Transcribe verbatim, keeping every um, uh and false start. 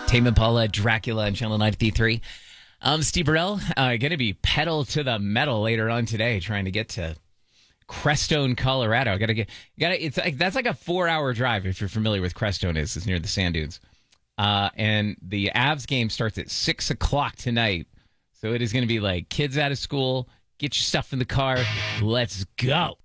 Tame Impala, Dracula, and Channel ninety-three. I'm Steve Burrell. Uh, going to be pedal to the metal later on today, trying to get to Crestone, Colorado. Got to get. Got to. It's like that's like a four-hour drive if you're familiar with Crestone. Is it's near the sand dunes, uh, and the Avs game starts at six o'clock tonight. So it is going to be like kids out of school. Get your stuff in the car. Let's go.